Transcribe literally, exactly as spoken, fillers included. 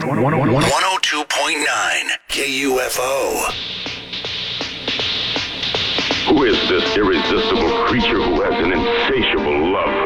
one oh two point nine K U F O. Who is this irresistible creature who has an insatiable love